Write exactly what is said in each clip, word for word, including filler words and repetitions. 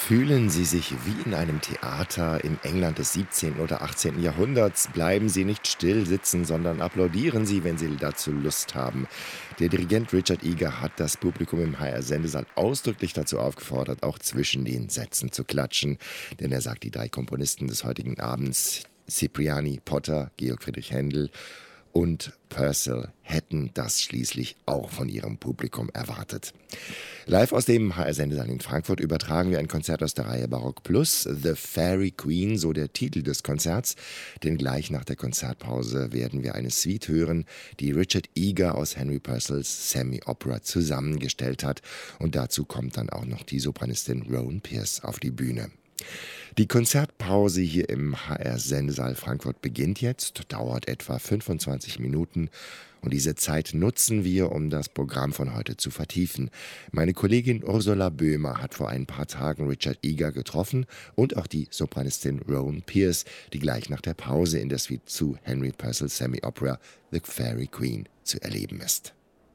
Fühlen Sie sich wie in einem Theater im England des siebzehnten oder achtzehnten Jahrhunderts. Bleiben Sie nicht still sitzen, sondern applaudieren Sie, wenn Sie dazu Lust haben. Der Dirigent Richard Egar hat das Publikum im H R-Sendesaal ausdrücklich dazu aufgefordert, auch zwischen den Sätzen zu klatschen. Denn er sagt, die drei Komponisten des heutigen Abends, Cipriani, Potter, Georg Friedrich Händel und Purcell, hätten das schließlich auch von ihrem Publikum erwartet. Live aus dem H R-Sendesaal in Frankfurt übertragen wir ein Konzert aus der Reihe Barock Plus, The Fairy Queen, so der Titel des Konzerts. Denn gleich nach der Konzertpause werden wir eine Suite hören, die Richard Egar aus Henry Purcells Semi-Opera zusammengestellt hat. Und dazu kommt dann auch noch die Sopranistin Rowan Pierce auf die Bühne. Die Konzertpause hier im H R-Sendesaal Frankfurt beginnt jetzt, dauert etwa fünfundzwanzig Minuten und diese Zeit nutzen wir, um das Programm von heute zu vertiefen. Meine Kollegin Ursula Böhmer hat vor ein paar Tagen Richard Egar getroffen und auch die Sopranistin Rowan Pierce, die gleich nach der Pause in der Suite zu Henry Purcell's Semi-Opera The Fairy Queen zu erleben ist.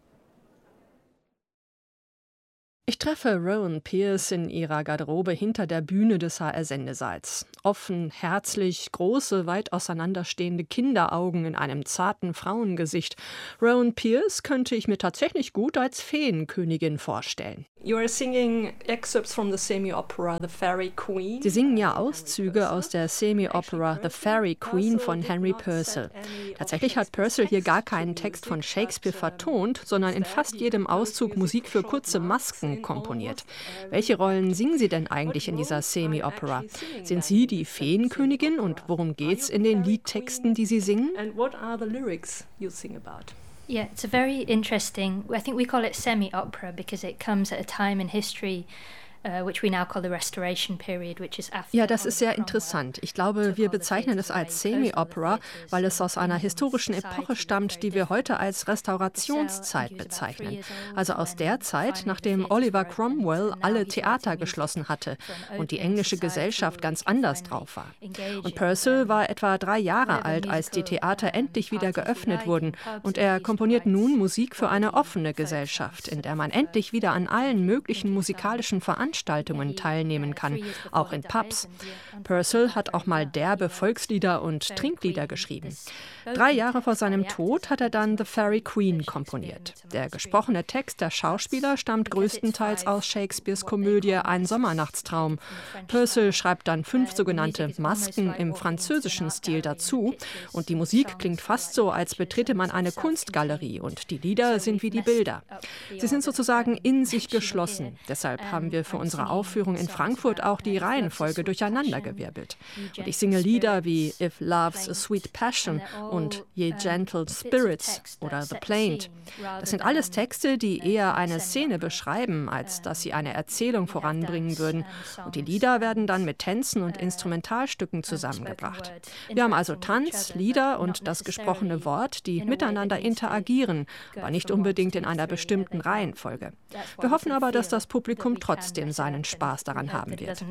Ich treffe Rowan Pierce in ihrer Garderobe hinter der Bühne des H R-Sendesaals. Offen, herzlich, große, weit auseinanderstehende Kinderaugen in einem zarten Frauengesicht. Rowan Pierce könnte ich mir tatsächlich gut als Feenkönigin vorstellen. You are singing excerpts from the semi-opera The Fairy Queen. Sie singen ja Auszüge aus der Semi-Opera The Fairy Queen von Henry Purcell. Tatsächlich hat Purcell hier gar keinen Text von Shakespeare vertont, sondern in fast jedem Auszug Musik für kurze Masken komponiert. Welche Rollen singen Sie denn eigentlich in dieser Semi-Opera? Sind Sie die Feenkönigin und worum geht's in den Liedtexten, die Sie singen? And what are the lyrics you sing about? Yeah, it's a very interesting, I think we call it semi-opera because it comes at a time in history Uh, which we now call the Restoration period, which is after. Ja, das ist sehr interessant. Ich glaube, wir bezeichnen es als Semi-Opera, weil es aus einer historischen Epoche stammt, die wir heute als Restaurationszeit bezeichnen. Also aus der Zeit, nachdem Oliver Cromwell alle Theater geschlossen hatte und die englische Gesellschaft ganz anders drauf war. Und Purcell war etwa drei Jahre alt, als die Theater endlich wieder geöffnet wurden. Und er komponiert nun Musik für eine offene Gesellschaft, in der man endlich wieder an allen möglichen musikalischen Veranstaltungen Veranstaltungen teilnehmen kann, auch in Pubs. Purcell hat auch mal derbe Volkslieder und Trinklieder geschrieben. Drei Jahre vor seinem Tod hat er dann The Fairy Queen komponiert. Der gesprochene Text der Schauspieler stammt größtenteils aus Shakespeares Komödie Ein Sommernachtstraum. Purcell schreibt dann fünf sogenannte Masken im französischen Stil dazu und die Musik klingt fast so, als betrete man eine Kunstgalerie und die Lieder sind wie die Bilder. Sie sind sozusagen in sich geschlossen. Deshalb haben wir für unsere Aufführung in Frankfurt auch die Reihenfolge durcheinandergewirbelt. Und ich singe Lieder wie If Love's a Sweet Passion und Ye Gentle Spirits oder The Plaint. Das sind alles Texte, die eher eine Szene beschreiben, als dass sie eine Erzählung voranbringen würden. Und die Lieder werden dann mit Tänzen und Instrumentalstücken zusammengebracht. Wir haben also Tanz, Lieder und das gesprochene Wort, die miteinander interagieren, aber nicht unbedingt in einer bestimmten Reihenfolge. Wir hoffen aber, dass das Publikum trotzdem seinen Spaß daran haben wird.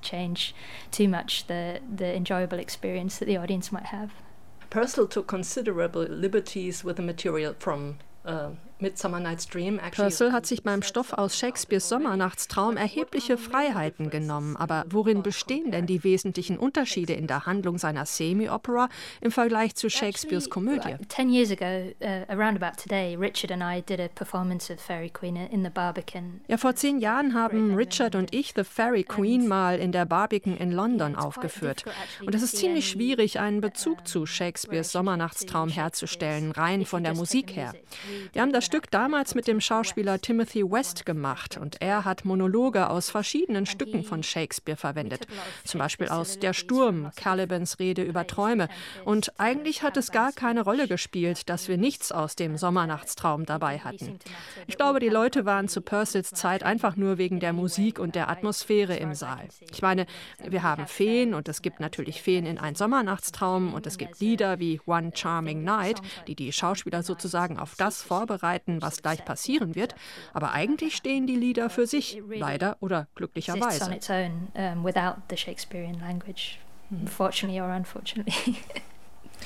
Purcell took considerable liberties with the material from uh, Midsummer Night's Dream. Purcell hat sich beim Stoff aus Shakespeares Sommernachtstraum erhebliche Freiheiten genommen. Aber worin bestehen denn die wesentlichen Unterschiede in der Handlung seiner Semi-Opera im Vergleich zu Shakespeares Komödie? Ten years ago, uh, around about today, Richard and I did a performance of Fairy Queen in the Barbican. Ja, vor zehn Jahren haben Richard und ich The Fairy Queen mal in der Barbican in London aufgeführt. Und es ist ziemlich schwierig, einen Bezug zu Shakespeares Sommernachtstraum herzustellen, rein von der Musik her. Wir haben das Stück damals mit dem Schauspieler Timothy West gemacht und er hat Monologe aus verschiedenen Stücken von Shakespeare verwendet. Zum Beispiel aus Der Sturm, Calibans Rede über Träume. Und eigentlich hat es gar keine Rolle gespielt, dass wir nichts aus dem Sommernachtstraum dabei hatten. Ich glaube, die Leute waren zu Purcells Zeit einfach nur wegen der Musik und der Atmosphäre im Saal. Ich meine, wir haben Feen und es gibt natürlich Feen in Ein Sommernachtstraum und es gibt Lieder wie One Charming Night, die die Schauspieler sozusagen auf das vorbereiten, was gleich passieren wird. Aber eigentlich stehen die Lieder für sich, leider oder glücklicherweise. On its own, um, without the Shakespearean language, unfortunately or unfortunately.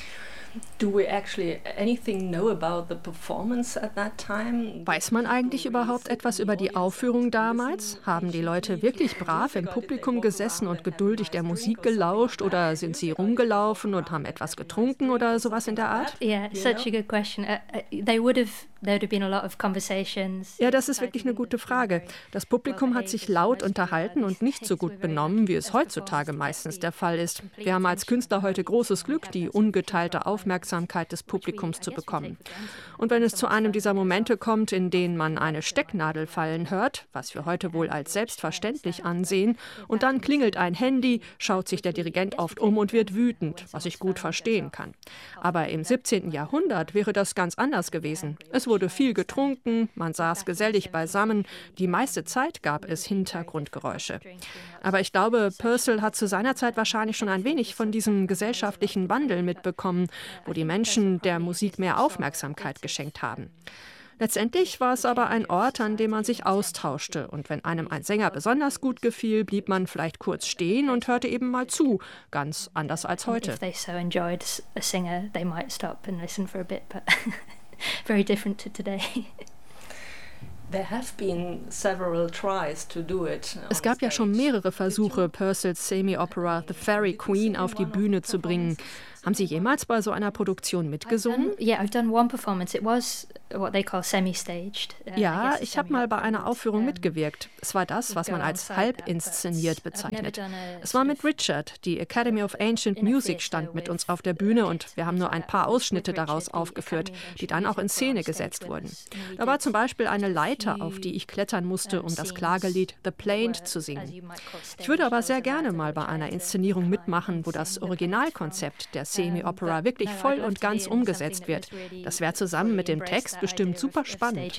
Do we actually anything know about the performance at that time? Weiß man eigentlich überhaupt etwas über die Aufführung damals? Haben die Leute wirklich brav im Publikum gesessen und geduldig der Musik gelauscht oder sind sie rumgelaufen und haben etwas getrunken oder sowas in der Art? Yeah, such a good question. Uh, uh, they would have there would have been a lot of conversations. Ja, das ist wirklich eine gute Frage. Das Publikum hat sich laut unterhalten und nicht so gut benommen, wie es heutzutage meistens der Fall ist. Wir haben als Künstler heute großes Glück, die ungeteilte Aufmerksamkeit des Publikums zu bekommen. Und wenn es zu einem dieser Momente kommt, in denen man eine Stecknadel fallen hört, was wir heute wohl als selbstverständlich ansehen, und dann klingelt ein Handy, schaut sich der Dirigent oft um und wird wütend, was ich gut verstehen kann. Aber im siebzehnten Jahrhundert wäre das ganz anders gewesen. Es wurde viel getrunken, man saß gesellig beisammen, die meiste Zeit gab es Hintergrundgeräusche. Aber ich glaube, Purcell hat zu seiner Zeit wahrscheinlich schon ein wenig von diesem gesellschaftlichen Wandel mitbekommen, wo die Menschen der Musik mehr Aufmerksamkeit geschenkt haben. Letztendlich war es aber ein Ort, an dem man sich austauschte. Und wenn einem ein Sänger besonders gut gefiel, blieb man vielleicht kurz stehen und hörte eben mal zu. Ganz anders als heute. If they so enjoyed a singer, they might stop and listen for a bit, but very different to today. There have been several tries to do it. Es gab ja schon mehrere Versuche, Purcells Semi-Opera The Fairy Queen auf die Bühne zu bringen. Haben Sie jemals bei so einer Produktion mitgesungen? Yeah, I've done one performance. It was what they call semi-staged. Uh, Ja, ich habe mal bei einer Aufführung mitgewirkt. Es war das, was man als halb inszeniert bezeichnet. Es war mit Richard. Die Academy of Ancient Music stand mit uns auf der Bühne und wir haben nur ein paar Ausschnitte daraus aufgeführt, die dann auch in Szene gesetzt wurden. Da war zum Beispiel eine Leiter, auf die ich klettern musste, um das Klagelied The Plaint zu singen. Ich würde aber sehr gerne mal bei einer Inszenierung mitmachen, wo das Originalkonzept der Semi-Opera wirklich voll und ganz umgesetzt wird. Das wäre zusammen mit dem Text bestimmt super spannend.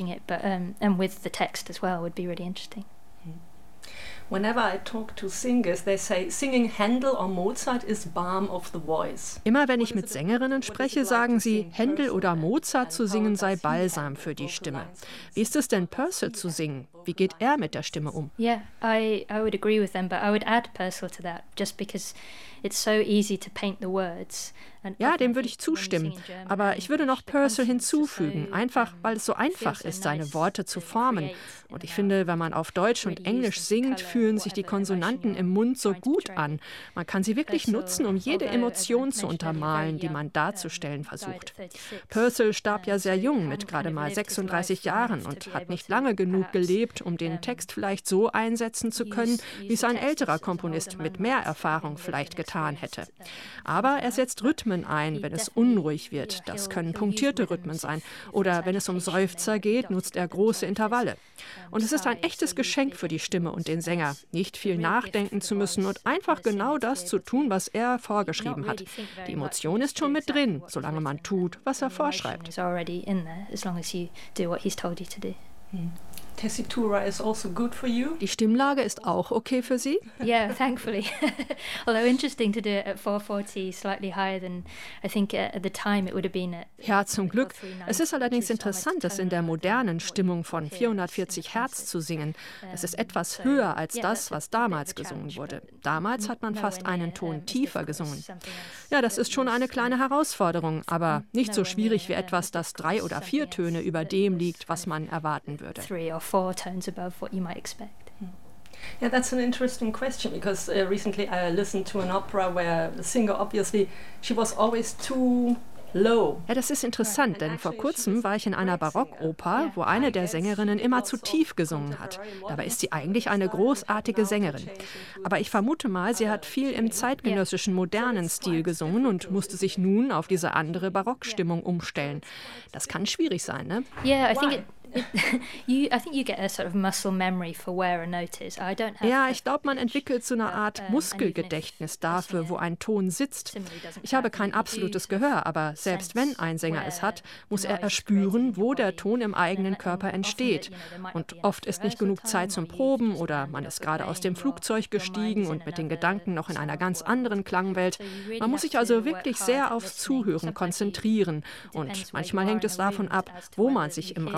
Whenever I talk to singers, they say singing Handel or Mozart is balm of the voice. Immer wenn ich mit Sängerinnen spreche, sagen sie, Händel oder Mozart zu singen sei Balsam für die Stimme. Wie ist es denn, Purcell zu singen? Wie geht er mit der Stimme um? Yeah, I, I would agree with them, but I would add Purcell to that, just because it's so easy to paint the words. Ja, dem würde ich zustimmen. Aber ich würde noch Purcell hinzufügen, einfach weil es so einfach ist, seine Worte zu formen. Und ich finde, wenn man auf Deutsch und Englisch singt, fühlen sich die Konsonanten im Mund so gut an. Man kann sie wirklich nutzen, um jede Emotion zu untermalen, die man darzustellen versucht. Purcell starb ja sehr jung, mit gerade mal sechsunddreißig Jahren und hat nicht lange genug gelebt, um den Text vielleicht so einsetzen zu können, wie es ein älterer Komponist mit mehr Erfahrung vielleicht getan hätte. Aber er setzt Rhythmen ein, wenn es unruhig wird. Das können punktierte Rhythmen sein. Oder wenn es um Seufzer geht, nutzt er große Intervalle. Und es ist ein echtes Geschenk für die Stimme und den Sänger, nicht viel nachdenken zu müssen und einfach genau das zu tun, was er vorgeschrieben hat. Die Emotion ist schon mit drin, solange man tut, was er vorschreibt. Tessitura is also good for you? Die Stimmlage ist auch okay für Sie? Yeah, thankfully. Although interesting to do it at four forty, slightly higher than I think at the time it would have been at. Ja, zum Glück. Es ist allerdings interessant, es in der modernen Stimmung von vierhundertvierzig Hertz zu singen. Das ist etwas höher als das, was damals gesungen wurde. Damals hat man fast einen Ton tiefer gesungen. Ja, das ist schon eine kleine Herausforderung, aber nicht so schwierig wie etwas, das drei oder vier Töne über dem liegt, was man erwarten würde. Four tones above what you might expect. Yeah, that's an interesting question because uh, recently I listened to an opera where the singer obviously she was always too low. Ja, das ist interessant, denn vor kurzem war ich in einer Barockoper, wo eine der Sängerinnen immer zu tief gesungen hat. Dabei ist sie eigentlich eine großartige Sängerin. Aber ich vermute mal, sie hat viel im zeitgenössischen modernen Stil gesungen und musste sich nun auf diese andere Barockstimmung umstellen. Das kann schwierig sein, ne? Yeah, I think it you, I think you get a sort of muscle memory for where a note is. I don't have ja, ich glaube, man entwickelt so eine Art Muskelgedächtnis dafür, wo ein Ton sitzt. Ich habe kein absolutes Gehör, aber selbst wenn ein Sänger es hat, muss er erspüren, wo der Ton im eigenen Körper entsteht. Und oft ist nicht genug Zeit zum Proben oder man ist gerade aus dem Flugzeug gestiegen und mit den Gedanken noch in einer ganz anderen Klangwelt. Man muss sich also wirklich sehr aufs Zuhören konzentrieren. Und manchmal hängt es davon ab, wo man sich im Raum befindet.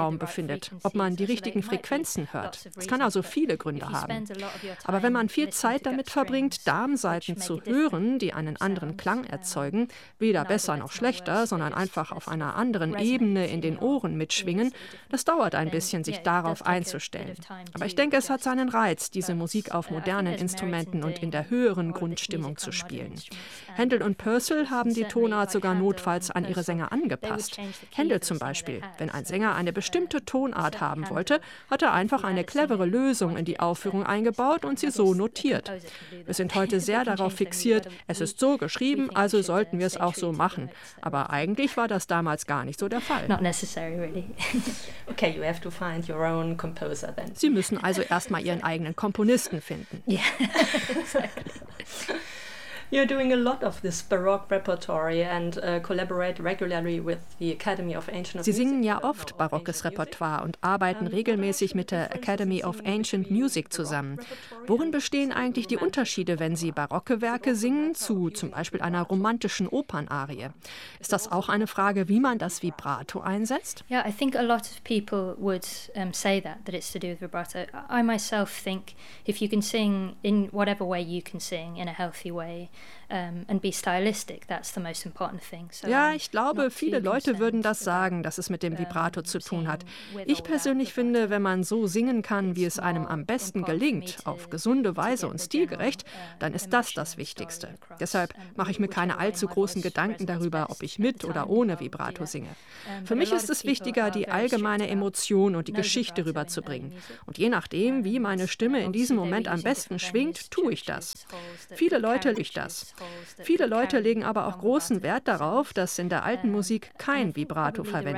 findet, ob man die richtigen Frequenzen hört. Es kann also viele Gründe haben. Aber wenn man viel Zeit damit verbringt, Darmsaiten zu hören, die einen anderen Klang erzeugen, weder besser noch schlechter, sondern einfach auf einer anderen Ebene in den Ohren mitschwingen, das dauert ein bisschen, sich darauf einzustellen. Aber ich denke, es hat seinen Reiz, diese Musik auf modernen Instrumenten und in der höheren Grundstimmung zu spielen. Händel und Purcell haben die Tonart sogar notfalls an ihre Sänger angepasst. Händel zum Beispiel, wenn ein Sänger eine bestimmte Tonart haben wollte, hat er einfach eine clevere Lösung in die Aufführung eingebaut und sie so notiert. Wir sind heute sehr darauf fixiert, es ist so geschrieben, also sollten wir es auch so machen. Aber eigentlich war das damals gar nicht so der Fall. Not necessary, really. Okay, you have to find your own composer then. Sie müssen also erstmal Ihren eigenen Komponisten finden. Yeah, exactly. You're doing a lot of this Baroque repertoire and uh, collaborate regularly with the Academy of Ancient Music. Sie singen ja oft barockes Repertoire und arbeiten regelmäßig mit der Academy of Ancient Music zusammen. Worin bestehen eigentlich die Unterschiede, wenn Sie barocke Werke singen, zu zum Beispiel einer romantischen Opernarie? Ist das auch eine Frage, wie man das Vibrato einsetzt? Yeah, I think a lot of people would um, say that, that it's to do with vibrato. I myself think if you can sing in whatever way you can sing, in a healthy way, Um, and be stylistic, that's the most important thing. So ja, ich glaube, viele Leute würden das sagen, dass es mit dem Vibrato zu tun hat. Ich persönlich finde, wenn man so singen kann, wie es einem am besten gelingt, auf gesunde Weise und stilgerecht, dann ist das das Wichtigste. Deshalb mache ich mir keine allzu großen Gedanken darüber, ob ich mit oder ohne Vibrato singe. Für mich ist es wichtiger, die allgemeine Emotion und die Geschichte rüberzubringen. Und je nachdem, wie meine Stimme in diesem Moment am besten schwingt, tue ich das. Viele Leute lieben das. Viele Leute legen aber auch großen Wert darauf, dass in der alten Musik kein Vibrato verwendet